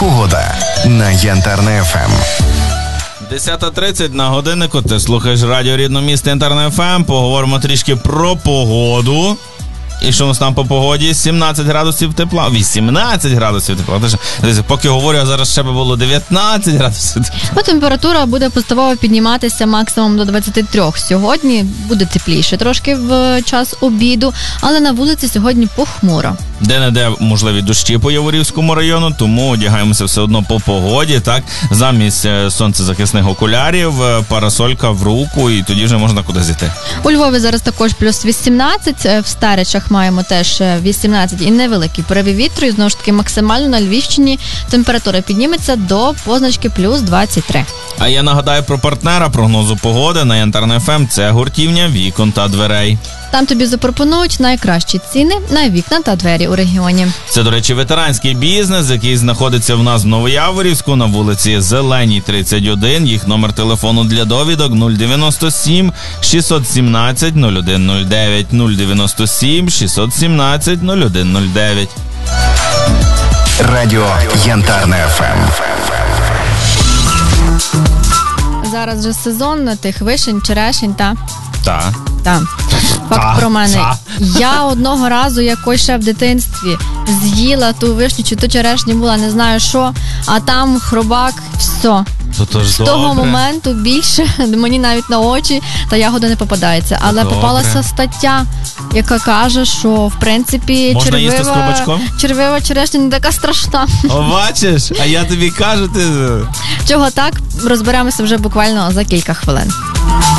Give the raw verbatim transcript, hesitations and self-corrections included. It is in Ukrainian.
Погода на Янтарне еф ем. десята тридцять на годиннику. Ти слухаєш радіо рідного міста Янтарне еф ем. Поговоримо трішки про погоду. І що у нас там по погоді? сімнадцять градусів тепла, вісімнадцять градусів тепла. Поки говорю, а зараз ще би було дев'ятнадцять градусів тепла. Ну, температура буде поступово підніматися максимум до двадцять три. Сьогодні буде тепліше трошки в час обіду, але на вулиці сьогодні похмуро. Де-не-де можливі дощі по Яворівському району, тому одягаємося все одно по погоді, так? Замість сонцезахисних окулярів, парасолька в руку, і тоді вже можна кудись йти. У Львові зараз також плюс вісімнадцять, в Старичах маємо теж вісімнадцять і невеликий пориви вітру, і знову ж таки максимально на Львівщині температура підніметься до позначки плюс двадцять три. А я нагадаю про партнера прогнозу погоди на Янтарне еф ем. Це гуртівня вікон та дверей. Там тобі запропонують найкращі ціни на вікна та двері у регіоні. Це, до речі, ветеранський бізнес, який знаходиться в нас в Новояворівську на вулиці Зеленій, тридцять один. Їх номер телефону для довідок нуль дев'яносто сім шістсот сімнадцять нуль один нуль дев'ять нуль дев'яносто сім шістсот сімнадцять нуль один нуль дев'ять. Радіо Янтарне еф ем. Зараз же сезон тих вишень, черешень, та? Так. Так. Факт про мене. Та. Я одного разу якось ще в дитинстві з'їла ту вишню, чи ту черешню була, не знаю що, а там хробак, все. То З того моменту більше мені навіть на очі та ягода не попадається. Але добре. Попалася стаття, яка каже, що в принципі можна червива, їсти з хробачком? червива черешня не така страшна. О, бачиш? А я тобі кажу, ти... Чого так? Розберемося вже буквально за кілька хвилин.